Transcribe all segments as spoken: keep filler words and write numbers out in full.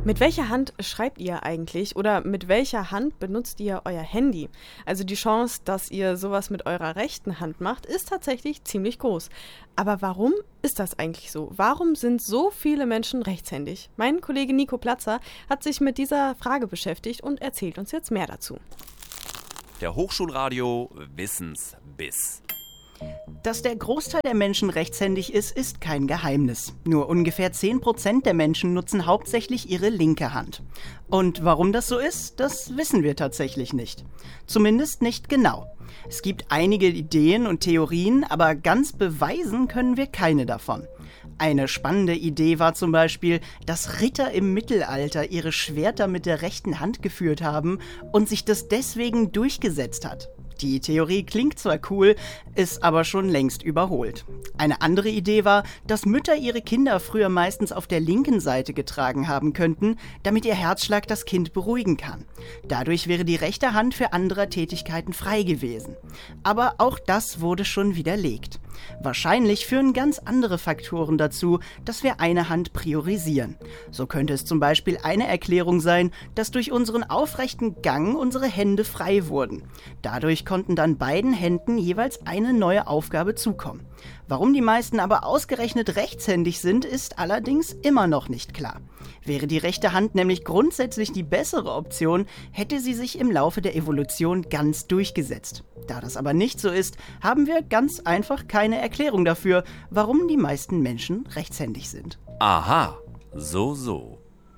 Mit welcher Hand schreibt ihr eigentlich oder mit welcher Hand benutzt ihr euer Handy? Also die Chance, dass ihr sowas mit eurer rechten Hand macht, ist tatsächlich ziemlich groß. Aber warum ist das eigentlich so? Warum sind so viele Menschen rechtshändig? Mein Kollege Nico Platzer hat sich mit dieser Frage beschäftigt und erzählt uns jetzt mehr dazu. Der Hochschulradio Wissensbiss. Dass der Großteil der Menschen rechtshändig ist, ist kein Geheimnis. Nur ungefähr zehn Prozent der Menschen nutzen hauptsächlich ihre linke Hand. Und warum das so ist, das wissen wir tatsächlich nicht. Zumindest nicht genau. Es gibt einige Ideen und Theorien, aber ganz beweisen können wir keine davon. Eine spannende Idee war zum Beispiel, dass Ritter im Mittelalter ihre Schwerter mit der rechten Hand geführt haben und sich das deswegen durchgesetzt hat. Die Theorie klingt zwar cool, ist aber schon längst überholt. Eine andere Idee war, dass Mütter ihre Kinder früher meistens auf der linken Seite getragen haben könnten, damit ihr Herzschlag das Kind beruhigen kann. Dadurch wäre die rechte Hand für andere Tätigkeiten frei gewesen. Aber auch das wurde schon widerlegt. Wahrscheinlich führen ganz andere Faktoren dazu, dass wir eine Hand priorisieren. So könnte es zum Beispiel eine Erklärung sein, dass durch unseren aufrechten Gang unsere Hände frei wurden. Dadurch konnten dann beiden Händen jeweils eine neue Aufgabe zukommen. Warum die meisten aber ausgerechnet rechtshändig sind, ist allerdings immer noch nicht klar. Wäre die rechte Hand nämlich grundsätzlich die bessere Option, hätte sie sich im Laufe der Evolution ganz durchgesetzt. Da das aber nicht so ist, haben wir ganz einfach keine Erklärung dafür, warum die meisten Menschen rechtshändig sind. Aha, so so.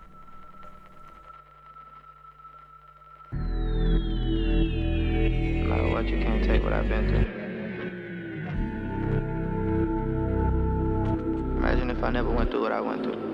No matter what, you can't take what I've been through. Imagine if I never went through what I went through.